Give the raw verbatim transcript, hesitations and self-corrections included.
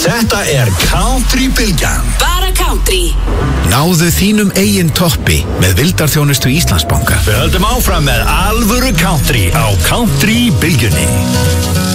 Þetta er Country-bylgjan. Bara country. Náðu þínum eigin toppi með vildarþjónustu Íslandsbanka. Við höldum áfram með alvöru country á Country-bylgjunni.